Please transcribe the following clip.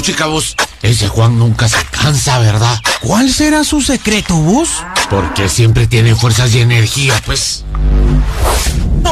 Puchica, vos, ese Juan nunca se cansa, ¿verdad? ¿Cuál será su secreto, vos? Porque siempre tiene fuerzas y energía, pues.